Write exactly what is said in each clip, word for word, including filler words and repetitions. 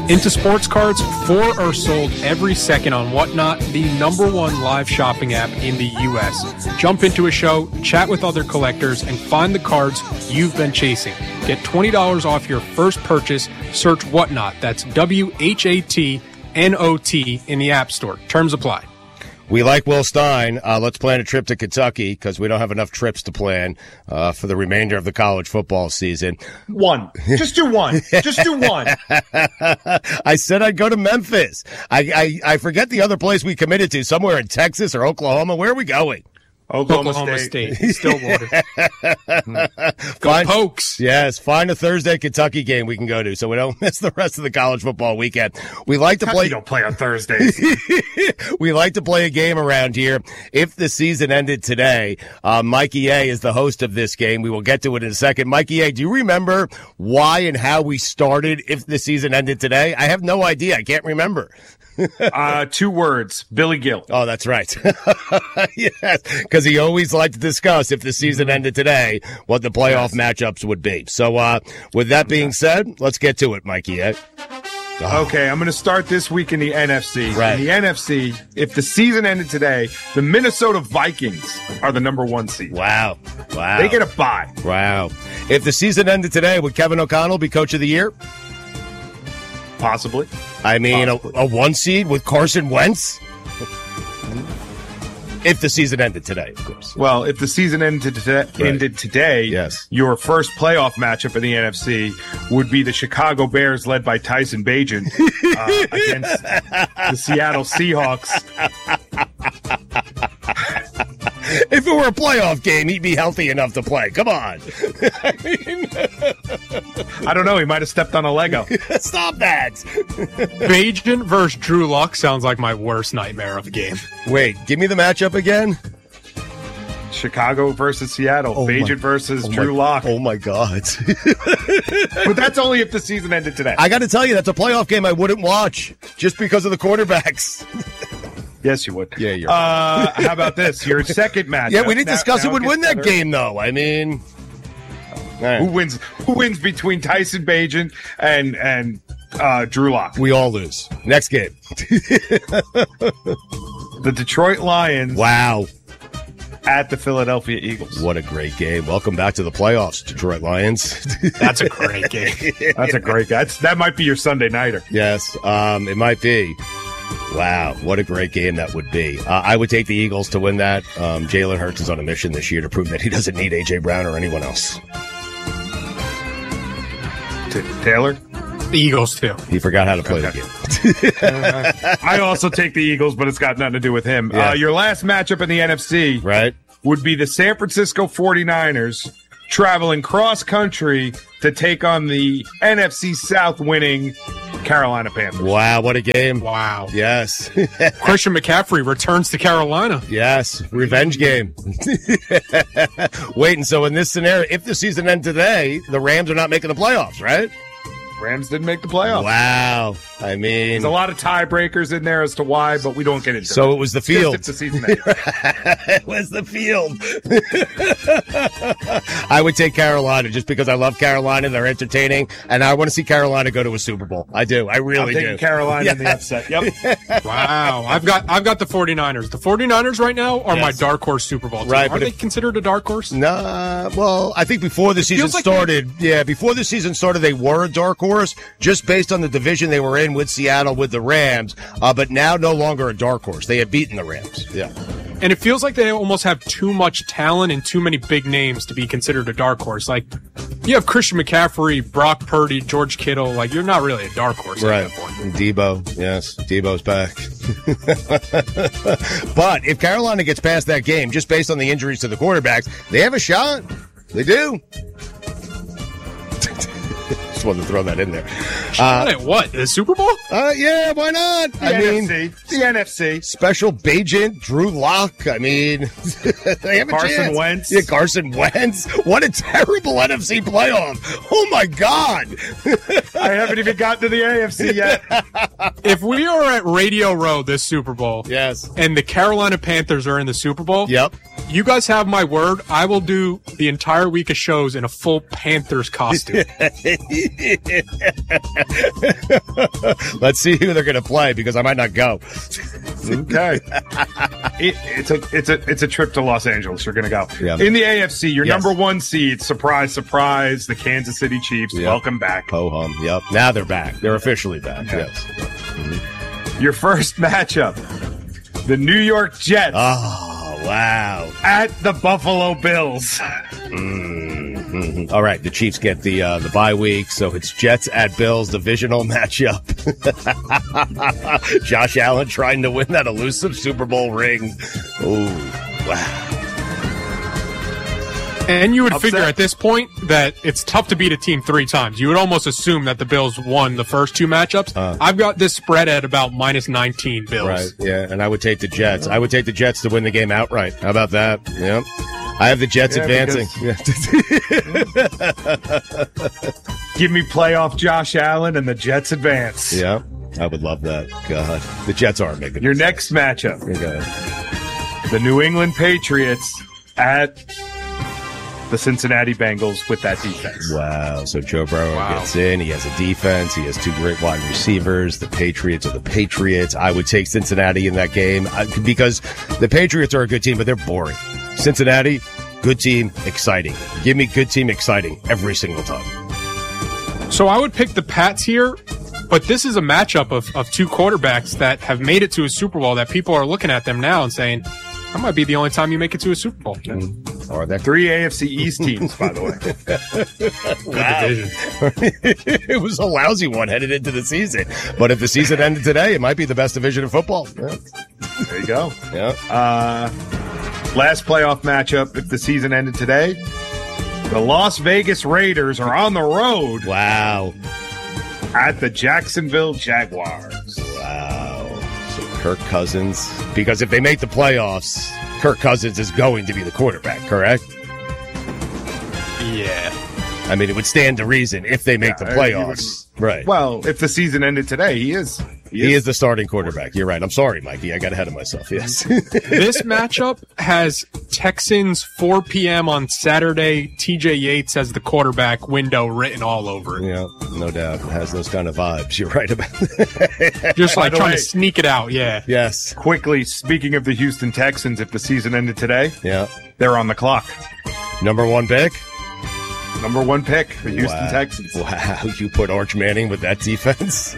Into sports cards, four are sold every second on Whatnot, the number one live shopping app in the U S. Jump into a show, chat with other collectors, and find the cards you've been chasing. Get twenty dollars off your first purchase. Search Whatnot. That's W H A T N O T in the App Store. Terms apply. We like Will Stein. Uh, let's plan a trip to Kentucky because we don't have enough trips to plan uh, for the remainder of the college football season. One. Just do one. Just do one. I said I'd go to Memphis. I, I, I forget the other place we committed to, somewhere in Texas or Oklahoma. Where are we going? Oklahoma, Oklahoma State. State. Stillwater. Go Find, Pokes. Yes, find a Thursday Kentucky game we can go to so we don't miss the rest of the college football weekend. We like to Kentucky play. don't play on Thursdays. We like to play a game around here. If the season ended today, uh, Mikey A is the host of this game. We will get to it in a second. Mikey A, do you remember why and how we started If the Season Ended Today? I have no idea. I can't remember. uh, two words, Billy Gill. Oh, that's right. Yes, because he always liked to discuss if the season ended today, what the playoff yes. matchups would be. So uh, with that being said, let's get to it, Mikey. Eh? Oh. Okay, I'm going to start this week in the N F C. Right. In the N F C, if the season ended today, the Minnesota Vikings are the number one seed. Wow. Wow. They get a bye. Wow. If the season ended today, would Kevin O'Connell be coach of the year? Possibly. I mean, a, a one seed with Carson Wentz? If the season ended today, of course. Well, if the season ended today, right. ended today yes. your first playoff matchup in the N F C would be the Chicago Bears, led by Tyson Bagent, uh, against the Seattle Seahawks. If it were a playoff game, he'd be healthy enough to play. Come on. I mean, I don't know. He might have stepped on a Lego. Stop that. Bagent versus Drew Luck sounds like my worst nightmare of a game. Wait, give me the matchup again. Chicago versus Seattle. Oh Bagent my, versus oh Drew my, Lock. Oh, my God. But that's only if the season ended today. I got to tell you, that's a playoff game I wouldn't watch just because of the quarterbacks. Yes, you would. Yeah, you're uh, How about this? Your second matchup. Yeah, we didn't now, discuss now who would win that better. game, though. I mean, right. who wins? Who wins between Tyson Bagent and and uh, Drew Lock? We all lose. Next game. The Detroit Lions. Wow. At the Philadelphia Eagles. What a great game. Welcome back to the playoffs, Detroit Lions. That's a great game. That's a great game. That's, that might be your Sunday nighter. Yes, um, it might be. Wow, what a great game that would be. Uh, I would take the Eagles to win that. Um, Jalen Hurts is on a mission this year to prove that he doesn't need A J Brown or anyone else. T- Taylor? The Eagles, too. He forgot how to play okay. the game. I also take the Eagles, but it's got nothing to do with him. Yeah. Uh, your last matchup in the N F C right. would be the San Francisco forty-niners traveling cross-country to take on the N F C South winning Carolina Panthers. Wow, what a game. Wow. Yes. Christian McCaffrey returns to Carolina. Yes, revenge game. Wait, and so in this scenario, if the season ends today, the Rams are not making the playoffs, right? Rams didn't make the playoffs. Wow. I mean, there's a lot of tiebreakers in there as to why, but we don't get into so it. it was the field. Just if the season ended. It was the field. I would take Carolina just because I love Carolina. They're entertaining, and I want to see Carolina go to a Super Bowl. I do. I really I'm do. Carolina yeah. in the upset. Yep. Wow. I've got I've got the forty-niners. The forty-niners right now are yes. my dark horse Super Bowl team. Right, are they if, considered a dark horse? Nah. Well, I think before the it season like started, yeah, before the season started, they were a dark horse just based on the division they were in with Seattle, with the Rams. Uh, but now no longer a dark horse. They have beaten the Rams. Yeah. And it feels like they almost have too much talent and too many big names to be considered a dark horse. Like, you have Christian McCaffrey, Brock Purdy, George Kittle. Like, you're not really a dark horse right. at that point. And Debo. Yes, Debo's back. But if Carolina gets past that game, just based on the injuries to the quarterbacks, they have a shot. They do. Just wanted to throw that in there. Uh, what? The Super Bowl? Uh, yeah, why not? The I N F C. mean, the N F C. Special Bagent, Drew Lock. I mean, they have a Carson chance. Wentz. Yeah, Carson Wentz. What a terrible N F C playoff. Oh, my God. I haven't even gotten to the A F C yet. if we are at Radio Row this Super Bowl, yes, and the Carolina Panthers are in the Super Bowl, yep, you guys have my word. I will do the entire week of shows in a full Panthers costume. Let's see who they're going to play because I might not go. Okay, it, it's a it's a it's a trip to Los Angeles. You're going to go yeah. in the A F C. Your Yes. number one seed, surprise, surprise, the Kansas City Chiefs. Yep. Welcome back. Ho hum. Yep. Now they're back. They're officially back. Okay. Yes. Mm-hmm. Your first matchup, the New York Jets. Oh wow! At the Buffalo Bills. Mm-hmm. All right, the Chiefs get the uh, the bye week, so it's Jets at Bills divisional matchup. Josh Allen trying to win that elusive Super Bowl ring. Oh wow! And you would Upset. figure at this point that it's tough to beat a team three times. You would almost assume that the Bills won the first two matchups. Uh, I've got this spread at about minus nineteen Bills. Right, yeah, and I would take the Jets. I would take the Jets to win the game outright. How about that? Yep. I have the Jets Yeah, advancing. Give me playoff Josh Allen and the Jets advance. Yeah, I would love that. God, the Jets aren't making Your this. next matchup, Okay. the New England Patriots at the Cincinnati Bengals with that defense. Wow. So Joe Burrow Wow. gets in. He has a defense. He has two great wide receivers. The Patriots are the Patriots. I would take Cincinnati in that game uh, because the Patriots are a good team, but they're boring. Cincinnati, good team, exciting. Give me good team, exciting every single time. So I would pick the Pats here, but this is a matchup of, of two quarterbacks that have made it to a Super Bowl that people are looking at them now and saying, that might be the only time you make it to a Super Bowl. Mm. Or that Three A F C East teams, by the way. wow. It was a lousy one headed into the season. But if the season ended today, it might be the best division of football. Yeah. There you go. Yeah. Uh, last playoff matchup, if the season ended today, the Las Vegas Raiders are on the road Wow. at the Jacksonville Jaguars. Wow. So Kirk Cousins, because if they make the playoffs, Kirk Cousins is going to be the quarterback, correct? Yeah. I mean, it would stand to reason if they make Yeah, the he would- playoffs. Right. Well, if the season ended today, he is. He is the starting quarterback. You're right. I'm sorry, Mikey. I got ahead of myself. Yes. This matchup has Texans four p.m. on Saturday. T J Yates as the quarterback window written all over it. Yeah, no doubt. It has those kind of vibes. You're right about that. Just like the trying way- to sneak it out, yeah. Yes. Quickly, speaking of the Houston Texans, if the season ended today, Yeah. they're on the clock. Number one pick. Number one pick, the Houston Wow. Texans. Wow. You put Arch Manning with that defense?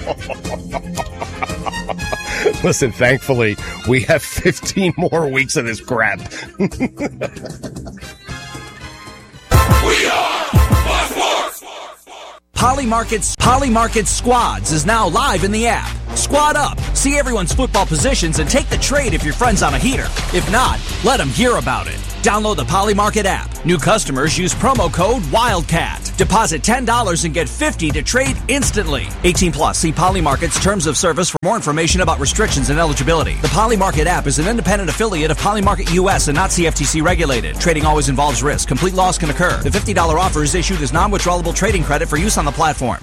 Listen, thankfully, we have fifteen more weeks of this crap. Polymarket's Polymarket Squads is now live in the app. Squad up, see everyone's football positions, and take the trade if your friend's on a heater. If not, let them hear about it. Download the Polymarket app. New customers use promo code WILDCAT. Deposit ten dollars and get fifty dollars to trade instantly. eighteen plus. See Polymarket's terms of service for more information about restrictions and eligibility. The Polymarket app is an independent affiliate of Polymarket U S and not C F T C regulated. Trading always involves risk. Complete loss can occur. The fifty dollars offer is issued as non-withdrawable trading credit for use on the platform.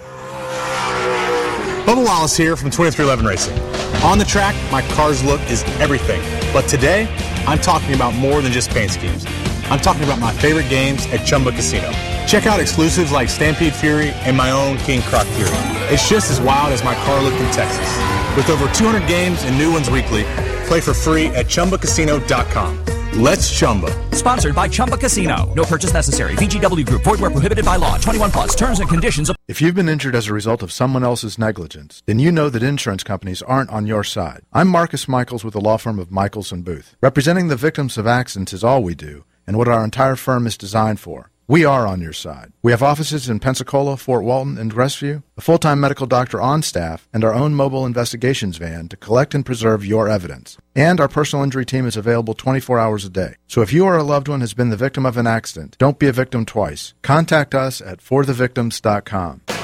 Bubba Wallace here from twenty-three eleven Racing. On the track, my car's look is everything. But today, I'm talking about more than just paint schemes. I'm talking about my favorite games at Chumba Casino. Check out exclusives like Stampede Fury and my own King Croc Fury. It's just as wild as my car looked in Texas. With over two hundred games and new ones weekly, play for free at Chumba Casino dot com. Let's Chumba. Sponsored by Chumba Casino. No purchase necessary. V G W Group. Void where prohibited by law. twenty-one plus. Terms and conditions. If you've been injured as a result of someone else's negligence, then you know that insurance companies aren't on your side. I'm Marcus Michaels with the law firm of Michaels and Booth. Representing the victims of accidents is all we do, and what our entire firm is designed for. We are on your side. We have offices in Pensacola, Fort Walton, and Crestview, a full-time medical doctor on staff, and our own mobile investigations van to collect and preserve your evidence. And our personal injury team is available twenty-four hours a day. So if you or a loved one has been the victim of an accident, don't be a victim twice. Contact us at for the victims dot com.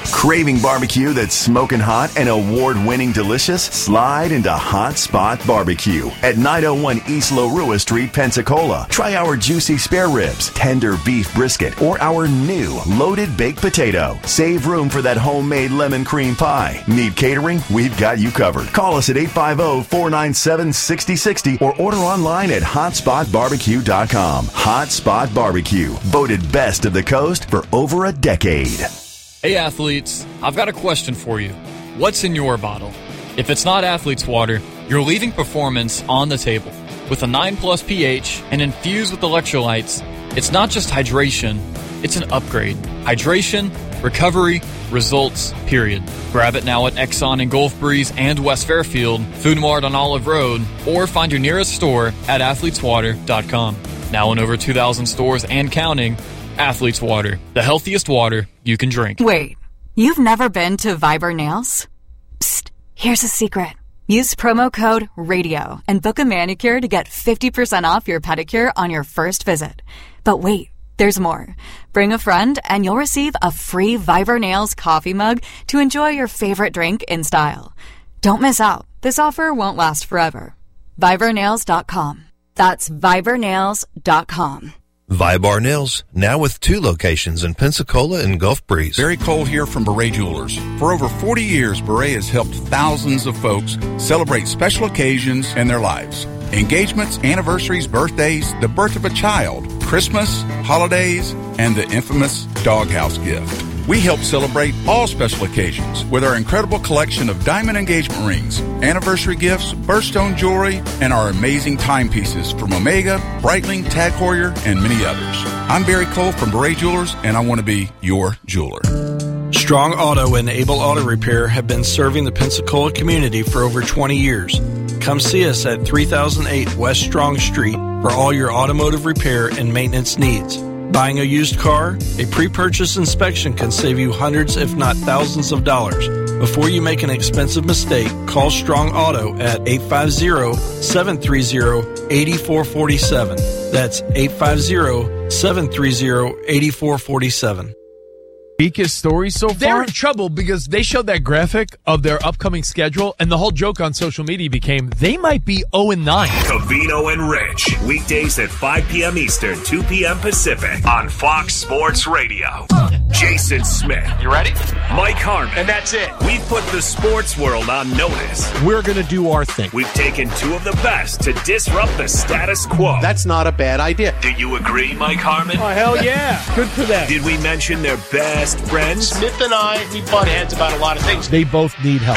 Craving barbecue that's smoking hot and award-winning delicious? Slide into Hot Spot Barbecue at nine oh one East Lorua Street, Pensacola. Try our juicy spare ribs, tender beef brisket, or our new loaded baked potato. Save room for that homemade lemon cream pie. Need catering? We've got you covered. Call us at eight five zero, four nine seven, six zero six zero or order online at hot spot barbecue dot com. Hot Spot Barbecue, voted best of the coast for over a decade. Hey athletes, I've got a question for you. What's in your bottle? If it's not Athlete's Water, you're leaving performance on the table. With a nine plus pH and infused with electrolytes, it's not just hydration, it's an upgrade. Hydration, recovery, results, period. Grab it now at Exxon in Gulf Breeze and West Fairfield, Food Mart on Olive Road, or find your nearest store at athletes water dot com. Now in over two thousand stores and counting, Athlete's Water, the healthiest water you can drink. Wait, you've never been to Viber Nails? Psst, here's a secret. Use promo code RADIO and book a manicure to get fifty percent off your pedicure on your first visit. But wait, there's more. Bring a friend and you'll receive a free Viber Nails coffee mug to enjoy your favorite drink in style. Don't miss out. This offer won't last forever. Viber Nails dot com. That's Viber Nails dot com. Vibar Nails, now with two locations in Pensacola and Gulf Breeze. Barry Cole here from Beret Jewelers. For over forty years, Beret has helped thousands of folks celebrate special occasions in their lives. Engagements, anniversaries, birthdays, the birth of a child, Christmas, holidays, and the infamous doghouse gift. We help celebrate all special occasions with our incredible collection of diamond engagement rings, anniversary gifts, birthstone jewelry, and our amazing timepieces from Omega, Breitling, Tag Heuer, and many others. I'm Barry Cole from Beret Jewelers, and I want to be your jeweler. Strong Auto and Able Auto Repair have been serving the Pensacola community for over twenty years. Come see us at three thousand eight West Strong Street for all your automotive repair and maintenance needs. Buying a used car? A pre-purchase inspection can save you hundreds if not thousands of dollars. Before you make an expensive mistake, call Strong Auto at eight five zero, seven three zero, eight four four seven. That's eight five zero, seven three zero, eight four four seven. Weakest story so far? They're in trouble because they showed that graphic of their upcoming schedule, and the whole joke on social media became they might be oh and nine. Covino and Rich, weekdays at five p.m. Eastern, two p.m. Pacific on Fox Sports Radio. Jason Smith. You ready? Mike Harmon. And that's it. We've put the sports world on notice. We're going to do our thing. We've taken two of the best to disrupt the status quo. That's not a bad idea. Do you agree, Mike Harmon? Oh, hell yeah. Good for them. Did we mention their best friends? Smith and I, we butt heads about a lot of things. They both need help.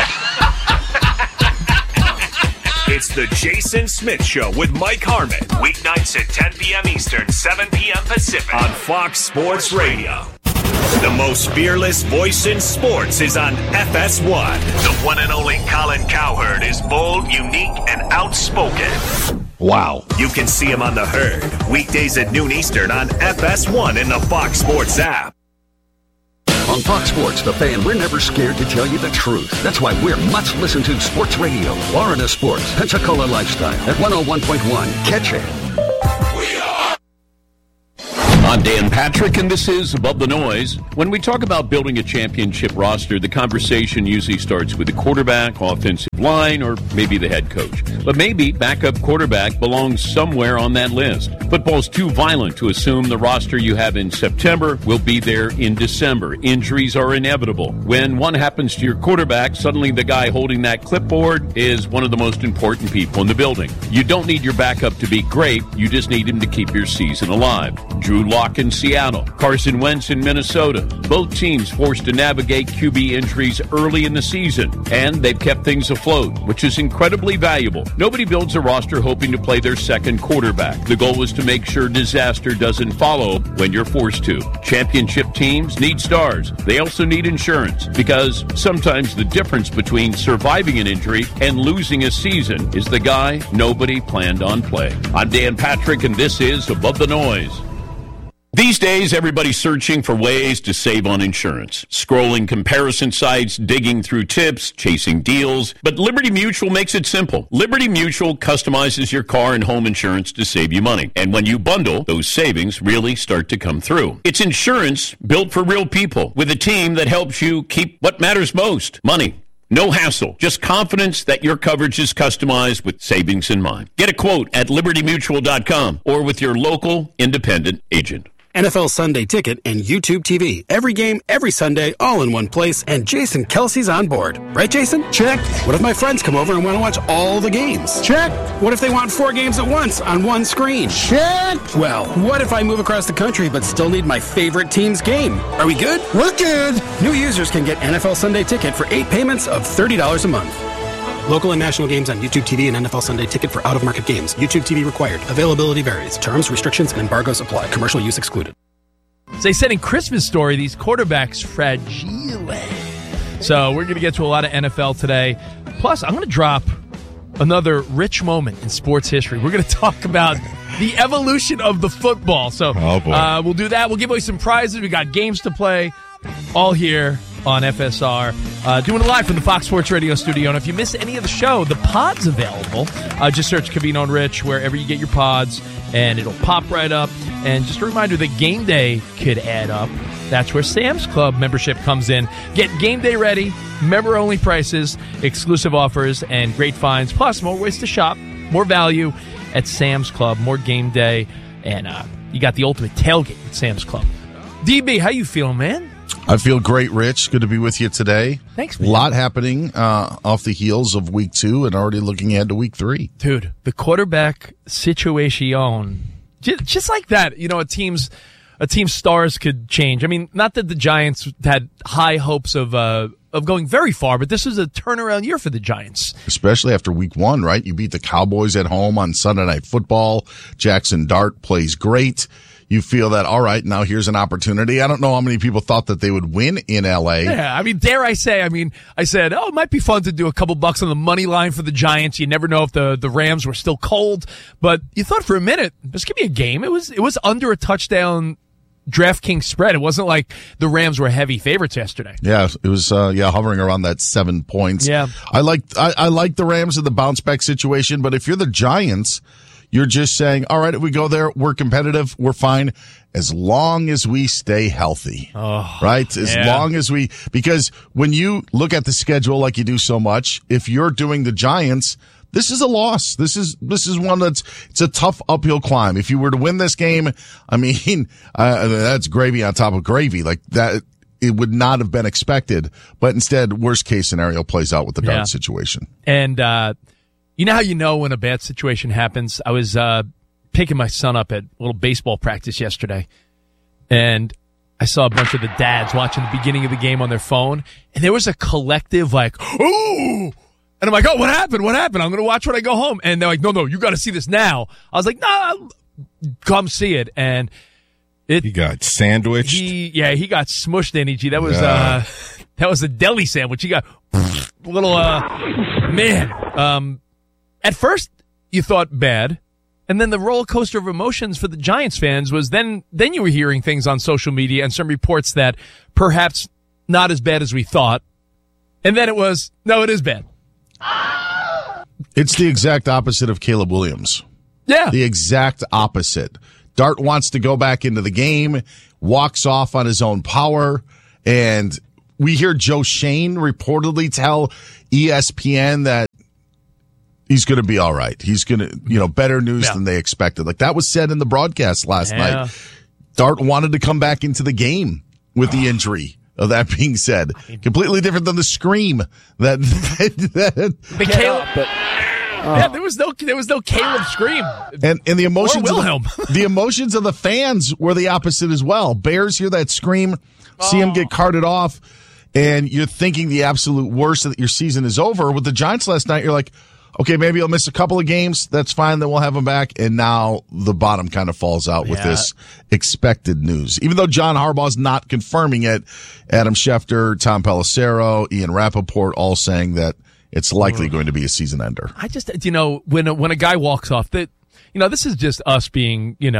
It's the Jason Smith Show with Mike Harmon. Weeknights at ten p.m. Eastern, seven p.m. Pacific on Fox Sports Radio. The most fearless voice in sports is on F S one. The one and only Colin Cowherd is bold, unique, and outspoken. Wow. You can see him on The Herd, weekdays at noon Eastern on F S one in the Fox Sports app. On Fox Sports, The Fan, we're never scared to tell you the truth. That's why we're much listened to Sports Radio. Florida Sports, Pensacola Lifestyle at one oh one point one. Catch it. I'm Dan Patrick, and this is Above the Noise. When we talk about building a championship roster, the conversation usually starts with the quarterback, offensive line, or maybe the head coach. But maybe backup quarterback belongs somewhere on that list. Football's too violent to assume the roster you have in September will be there in December. Injuries are inevitable. When one happens to your quarterback, suddenly the guy holding that clipboard is one of the most important people in the building. You don't need your backup to be great. You just need him to keep your season alive. Drew Lock in Seattle, Carson Wentz in Minnesota. Both teams forced to navigate Q B injuries early in the season, and they've kept things afloat, which is incredibly valuable. Nobody builds a roster hoping to play their second quarterback. The goal was to make sure disaster doesn't follow when you're forced to. Championship teams need stars. They also need insurance, because sometimes the difference between surviving an injury and losing a season is the guy nobody planned on playing. I'm Dan Patrick, and this is Above the Noise. These days, everybody's searching for ways to save on insurance. Scrolling comparison sites, digging through tips, chasing deals. But Liberty Mutual makes it simple. Liberty Mutual customizes your car and home insurance to save you money. And when you bundle, those savings really start to come through. It's insurance built for real people with a team that helps you keep what matters most, money. No hassle, just confidence that your coverage is customized with savings in mind. Get a quote at liberty mutual dot com or with your local independent agent. N F L Sunday Ticket and YouTube T V. Every game, every Sunday, all in one place, and Jason Kelsey's on board. Right, Jason? Check. What if my friends come over and want to watch all the games? Check. What if they want four games at once on one screen? Check. Well, what if I move across the country but still need my favorite team's game? Are we good? We're good. New users can get N F L Sunday Ticket for eight payments of thirty dollars a month. Local and national games on YouTube T V and N F L Sunday Ticket for out-of-market games. YouTube T V required. Availability varies. Terms, restrictions, and embargoes apply. Commercial use excluded. As they said in Christmas Story, these quarterbacks fragile. So we're going to get to a lot of N F L today. Plus, I'm going to drop another rich moment in sports history. We're going to talk about the evolution of the football. So oh boy. Uh, we'll do that. We'll give away some prizes. We got games to play. All here on F S R. Uh, doing it live from the Fox Sports Radio studio. And if you miss any of the show, the pod's available. Uh, just search Covino and Rich wherever you get your pods, and it'll pop right up. And just a reminder that game day could add up. That's where Sam's Club membership comes in. Get game day ready, member-only prices, exclusive offers, and great finds. Plus, more ways to shop, more value at Sam's Club, more game day, and uh, you got the ultimate tailgate at Sam's Club. D B, how you feeling, man? I feel great, Rich. Good to be with you today. Thanks, man. A lot happening uh, off the heels of week two and already looking ahead to week three. Dude, the quarterback situation, just, just like that, you know, a team's a team's stars could change. I mean, not that the Giants had high hopes of uh, of going very far, but this is a turnaround year for the Giants. Especially after week one, right? You beat the Cowboys at home on Sunday Night Football. Jackson Dart plays great. You feel that, all right, now here's an opportunity. I don't know how many people thought that they would win in L A. Yeah, I mean, dare I say, I mean, I said, oh, it might be fun to do a couple bucks on the money line for the Giants. You never know if the, the Rams were still cold. But you thought for a minute, just give me a game. It was, it was under a touchdown DraftKings spread. It wasn't like the Rams were heavy favorites yesterday. Yeah, it was, uh, yeah, hovering around that seven points. Yeah. I like, I, I like the Rams in the bounce back situation, but if you're the Giants, you're just saying, all right, if we go there, we're competitive, we're fine, as long as we stay healthy, oh, right? As yeah. long as we, because when you look at the schedule like you do so much, if you're doing the Giants, this is a loss. This is, this is one that's, it's a tough uphill climb. If you were to win this game, I mean, uh, that's gravy on top of gravy. Like that, it would not have been expected, but instead, worst case scenario plays out with the Dart yeah. situation. And, uh, you know how you know when a bad situation happens? I was uh, picking my son up at a little baseball practice yesterday, and I saw a bunch of the dads watching the beginning of the game on their phone, and there was a collective like, ooh! And I'm like, oh, what happened? What happened? I'm going to watch when I go home. And they're like, no, no, you got to see this now. I was like, no, come see it. And it, he got sandwiched. He, yeah, he got smushed, N E G. That was, uh, that was a deli sandwich. He got a little, uh, man, um, at first, you thought bad, and then the roller coaster of emotions for the Giants fans was then then you were hearing things on social media and some reports that perhaps not as bad as we thought, and then it was, no, it is bad. It's the exact opposite of Caleb Williams. Yeah. The exact opposite. Dart wants to go back into the game, walks off on his own power, and we hear Joe Shane reportedly tell E S P N that he's going to be all right. He's going to, you know, better news yeah. than they expected. Like that was said in the broadcast last yeah. night. Dart wanted to come back into the game with the injury. Of that being said, completely different than the scream that. that, that the Caleb, but, uh, yeah, there was no there was no Caleb scream. And and the emotions, or of Wilhelm. the, the emotions of the fans were the opposite as well. Bears hear that scream, see him get carted off, and you're thinking the absolute worst that your season is over. With the Giants last night, you're like, okay, maybe he'll miss a couple of games. That's fine. Then we'll have him back. And now the bottom kind of falls out with yeah. this expected news. Even though John Harbaugh's not confirming it, Adam Schefter, Tom Pelissero, Ian Rappaport all saying that it's likely going to be a season ender. I just, you know, when a, when a guy walks off, that, you know, this is just us being, you know,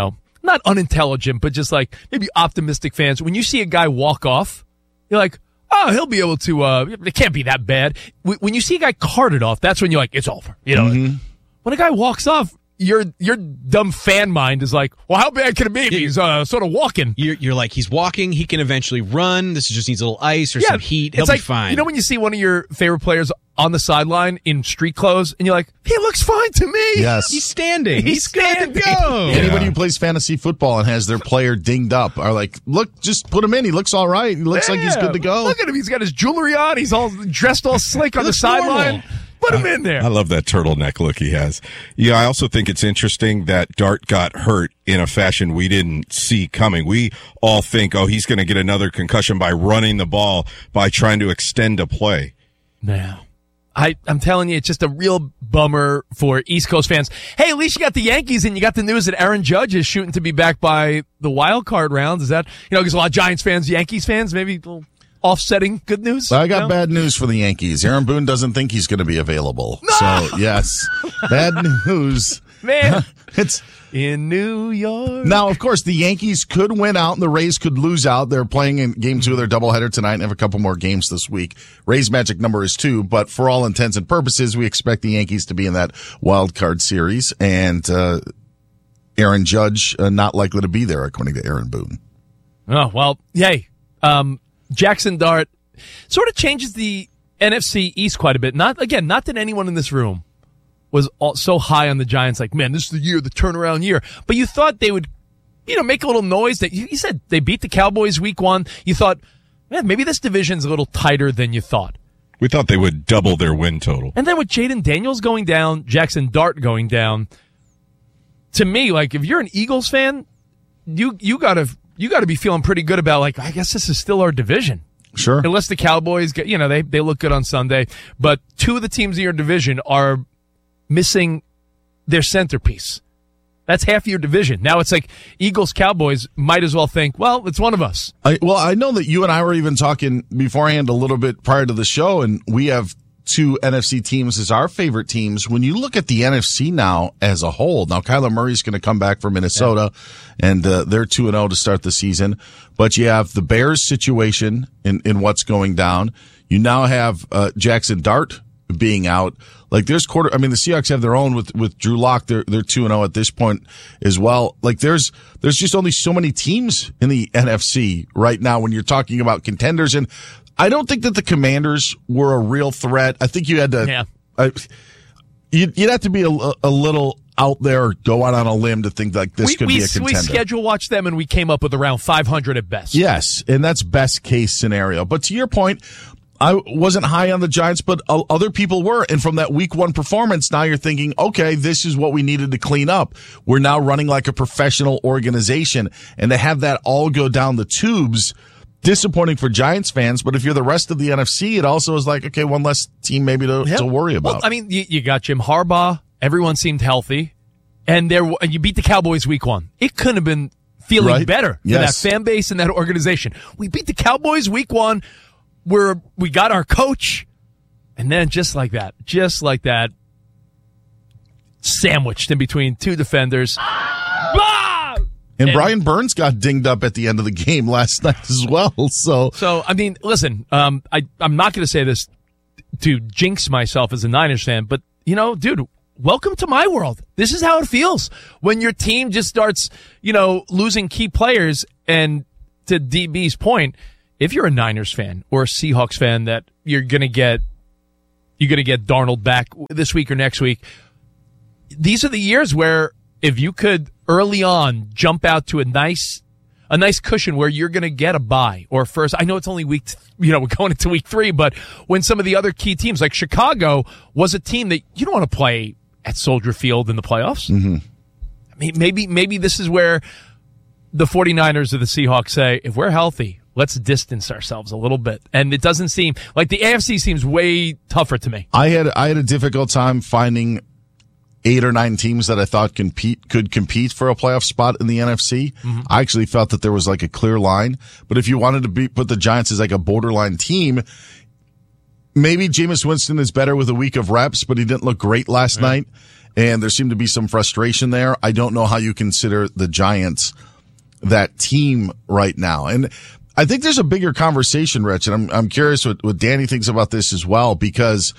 not unintelligent, but just like maybe optimistic fans, when you see a guy walk off, you're like, oh, he'll be able to, uh, it can't be that bad. When you see a guy carted off, that's when you're like, it's over. You know, mm-hmm. When a guy walks off, your your dumb fan mind is like, well, how bad can it be? He's uh, sort of walking. You're, you're like, he's walking. He can eventually run. This just needs a little ice or yeah, some heat. He'll it's be like, fine. You know when you see one of your favorite players on the sideline in street clothes, and you're like, he looks fine to me. Yes. He's standing. He's, He's standing. good to go. Yeah. Anybody who plays fantasy football and has their player dinged up are like, look, just put him in. He looks all right. He looks yeah. like he's good to go. Look at him. He's got his jewelry on. He's all dressed all slick on the sideline. Put him in there. I love that turtleneck look he has. Yeah, I also think it's interesting that Dart got hurt in a fashion we didn't see coming. We all think, oh, he's going to get another concussion by running the ball, by trying to extend a play. Now, I, I'm telling you, it's just a real bummer for East Coast fans. Hey, at least you got the Yankees, and you got the news that Aaron Judge is shooting to be back by the wild card rounds. Is that, you know, because a lot of Giants fans, Yankees fans, maybe a little offsetting good news? I got no? bad news for the Yankees. Aaron Boone doesn't think he's going to be available. No! So, yes, bad news. Man, it's in New York. Now, of course, the Yankees could win out and the Rays could lose out. They're playing in game two of their doubleheader tonight and have a couple more games this week. Rays' magic number is two, but for all intents and purposes, we expect the Yankees to be in that wild card series, and uh, Aaron Judge uh, not likely to be there, according to Aaron Boone. Oh, well, yay. Um, Jackson Dart sort of changes the N F C East quite a bit. Not again, not that anyone in this room was all, so high on the Giants, like, man, this is the year, the turnaround year. But you thought they would, you know, make a little noise. That you, you said they beat the Cowboys week one. You thought, man, maybe this division's a little tighter than you thought. We thought they would double their win total. And then with Jaden Daniels going down, Jackson Dart going down, to me, like, if you're an Eagles fan, you you gotta you gotta be feeling pretty good about, like, I guess this is still our division. Sure. Unless the Cowboys get, you know, they they look good on Sunday, but two of the teams in your division are missing their centerpiece. That's half your division. Now it's like Eagles, Cowboys might as well think, well, it's one of us. I, well, I know that you and I were even talking beforehand a little bit prior to the show, and we have two N F C teams as our favorite teams. When you look at the N F C now as a whole, now Kyler Murray's going to come back from Minnesota, yeah. and uh, they're two and oh to start the season. But you have the Bears situation in, in what's going down. You now have uh, Jackson Dart being out. Like, there's quarter, I mean, the Seahawks have their own with, with Drew Lock. They're, they're two and oh at this point as well. Like, there's, there's just only so many teams in the N F C right now when you're talking about contenders. And I don't think that the Commanders were a real threat. I think you had to, yeah. uh, you'd, you'd have to be a, a little out there or go out on a limb to think like this we, could we, be a contender. We schedule watched them and we came up with around five hundred at best. Yes. And that's best case scenario. But to your point, I wasn't high on the Giants, but other people were. And from that week one performance, now you're thinking, okay, this is what we needed to clean up. We're now running like a professional organization. And to have that all go down the tubes, disappointing for Giants fans. But if you're the rest of the N F C, it also is like, okay, one less team maybe to, yep. to worry about. Well, I mean, you, you got Jim Harbaugh. Everyone seemed healthy. And there, and you beat the Cowboys week one. It couldn't have been feeling right? better for yes. that fan base and that organization. We beat the Cowboys week one. Where we got our coach, and then just like that, just like that, sandwiched in between two defenders. Ah! And, and Brian Burns got dinged up at the end of the game last night as well. So, so I mean, listen, um, I, I'm not going to say this to jinx myself as a Niners fan, but, you know, dude, welcome to my world. This is how it feels when your team just starts, you know, losing key players. And to D B's point, if you're a Niners fan or a Seahawks fan that you're going to get, you're going to get Darnold back this week or next week, these are the years where if you could early on jump out to a nice, a nice cushion where you're going to get a bye or first, I know it's only week, you know, we're going into week three, but when some of the other key teams like Chicago was a team that you don't want to play at Soldier Field in the playoffs. Mm-hmm. I mean, maybe, maybe this is where the 49ers or the Seahawks say, if we're healthy, let's distance ourselves a little bit. And it doesn't seem like the A F C seems way tougher to me. I had I had a difficult time finding eight or nine teams that I thought compete could compete for a playoff spot in the N F C. Mm-hmm. I actually felt that there was like a clear line. But if you wanted to be, put the Giants as like a borderline team, maybe Jameis Winston is better with a week of reps, but he didn't look great last Right. night, and there seemed to be some frustration there. I don't know how you consider the Giants that team right now. And I think there's a bigger conversation, Rich, and I'm I'm curious what, what Danny thinks about this as well, because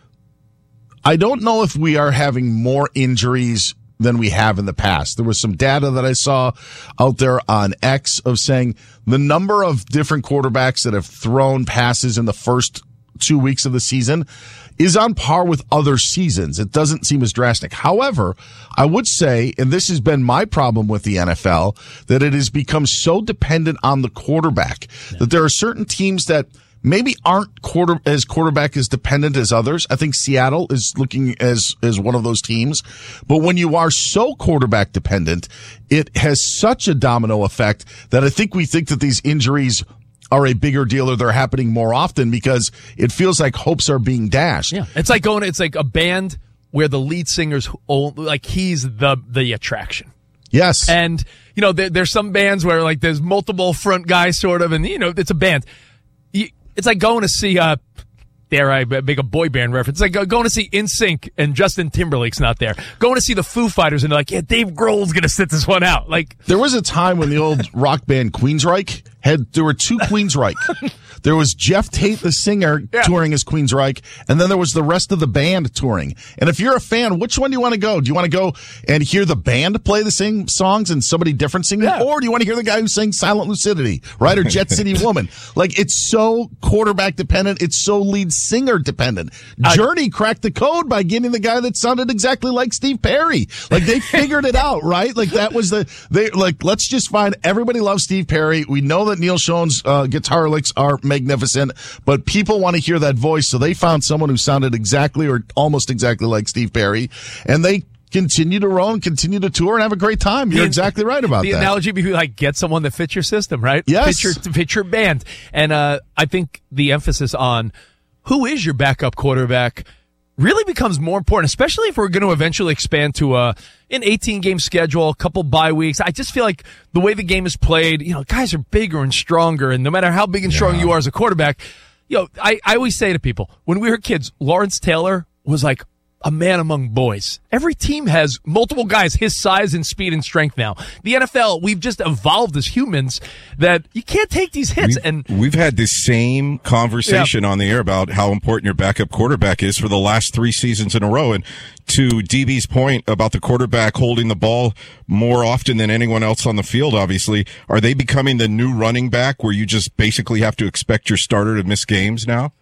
I don't know if we are having more injuries than we have in the past. There was some data that I saw out there on X of saying the number of different quarterbacks that have thrown passes in the first two weeks of the season is on par with other seasons. It doesn't seem as drastic. However, I would say, and this has been my problem with the N F L, that it has become so dependent on the quarterback yeah. that there are certain teams that maybe aren't quarter as quarterback as dependent as others. I think Seattle is looking as as one of those teams. But when you are so quarterback dependent, it has such a domino effect that I think we think that these injuries are a bigger deal, or they're happening more often, because it feels like hopes are being dashed. Yeah, it's like going. It's like a band where the lead singer's old, like he's the the attraction. Yes, and you know there, there's some bands where like there's multiple front guys, sort of, and you know it's a band. You, it's like going to see uh dare I make a boy band reference? It's like going to see N Sync and Justin Timberlake's not there. Going to see the Foo Fighters and they're like, yeah, Dave Grohl's gonna sit this one out. Like there was a time when the old rock band Queensryche had there were two Queensryche. There was Jeff Tate, the singer, yeah. touring as Queensryche, and then there was the rest of the band touring. And if you're a fan, which one do you want to go? Do you want to go and hear the band play the same songs and somebody different sing them? Yeah. Or do you want to hear the guy who sang Silent Lucidity, right? Or Jet City Woman? Like, it's so quarterback dependent. It's so lead singer dependent. I, Journey cracked the code by getting the guy that sounded exactly like Steve Perry. Like, they figured it out, right? Like, that was the, they, like, let's just find, everybody loves Steve Perry. We know that Neil Schoen's uh, guitar licks are magnificent, but people want to hear that voice, so they found someone who sounded exactly or almost exactly like Steve Perry, and they continue to roll and continue to tour and have a great time. You're the, exactly right about the that. The analogy would be like, get someone that fits your system, right? Yes. Fit your, fit your band. And uh, I think the emphasis on who is your backup quarterback really becomes more important, especially if we're going to eventually expand to a, an eighteen-game schedule, a couple bye weeks. I just feel like the way the game is played, you know, guys are bigger and stronger, and no matter how big and yeah. strong you are as a quarterback, you know, I, I always say to people, when we were kids, Lawrence Taylor was like a man among boys. Every team has multiple guys his size and speed and strength now. The N F L, we've just evolved as humans that you can't take these hits. We've, and we've had this same conversation yeah. on the air about how important your backup quarterback is for the last three seasons in a row. And to D B's point about the quarterback holding the ball more often than anyone else on the field, obviously, are they becoming the new running back where you just basically have to expect your starter to miss games now?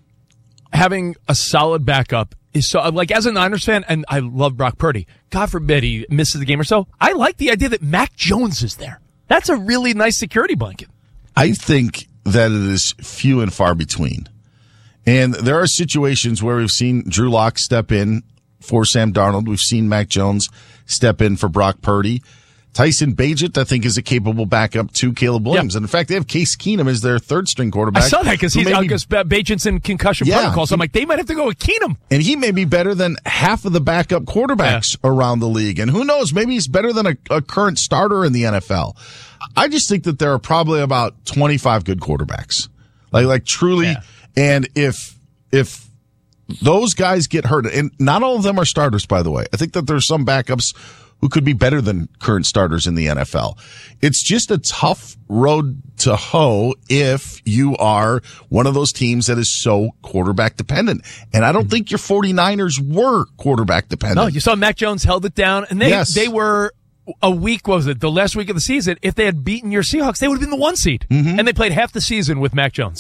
Having a solid backup is so, like, as a Niners fan, and I love Brock Purdy, God forbid he misses the game or so, I like the idea that Mac Jones is there. That's a really nice security blanket. I think that it is few and far between. And there are situations where we've seen Drew Lock step in for Sam Darnold. We've seen Mac Jones step in for Brock Purdy. Tyson Bagent, I think, is a capable backup to Caleb Williams. Yeah. And in fact, they have Case Keenum as their third string quarterback. I saw that because he's maybe, because Bagent's in concussion yeah, protocol. So I'm like, they might have to go with Keenum. And he may be better than half of the backup quarterbacks yeah. around the league. And who knows, maybe he's better than a, a current starter in the N F L. I just think that there are probably about twenty-five good quarterbacks. Like, like truly. Yeah. And if, if those guys get hurt, and not all of them are starters, by the way. I think that there's some backups who could be better than current starters in the N F L. It's just a tough road to hoe if you are one of those teams that is so quarterback dependent. And I don't think your 49ers were quarterback dependent. No, you saw Mac Jones held it down, and they yes. they were a week, what was it, the last week of the season, if they had beaten your Seahawks, they would have been the one seed. Mm-hmm. And they played half the season with Mac Jones.